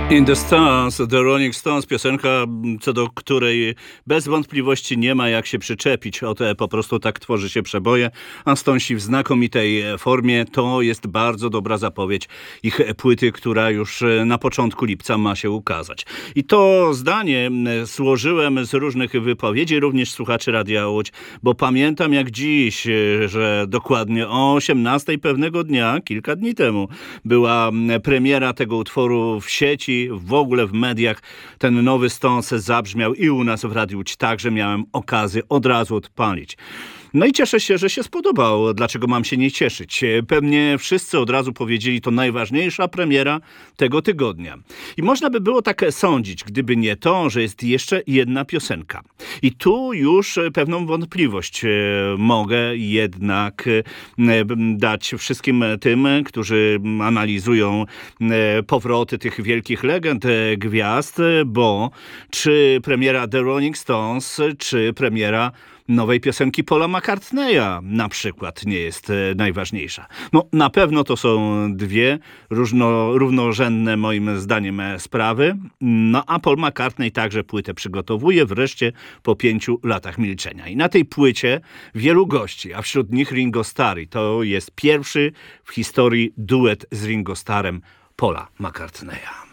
In the Stars, The Rolling Stones, piosenka, co do której bez wątpliwości nie ma jak się przyczepić. Po prostu tak tworzy się przeboje, a Stonesi w znakomitej formie. To jest bardzo dobra zapowiedź ich płyty, która już na początku lipca ma się ukazać. I to zdanie złożyłem z różnych wypowiedzi, również słuchaczy Radia Łódź, bo pamiętam jak dziś, że dokładnie o 18 pewnego dnia, kilka dni temu, była premiera tego utworu w sieci, w ogóle w mediach. Ten nowy Stones zabrzmiał i u nas w Radiu Łódź także miałem okazję od razu odpalić. No i cieszę się, że się spodobał. Dlaczego mam się nie cieszyć? Pewnie wszyscy od razu powiedzieli, to najważniejsza premiera tego tygodnia. I można by było tak sądzić, gdyby nie to, że jest jeszcze jedna piosenka. I tu już pewną wątpliwość mogę jednak dać wszystkim tym, którzy analizują powroty tych wielkich legend, gwiazd, bo czy premiera The Rolling Stones, czy premiera nowej piosenki Paula McCartneya na przykład nie jest najważniejsza. No na pewno to są dwie równorzędne moim zdaniem sprawy. No a Paul McCartney także płytę przygotowuje wreszcie po 5 latach milczenia. I na tej płycie wielu gości, a wśród nich Ringo Starr. I to jest pierwszy w historii duet z Ringo Starrem Paula McCartneya.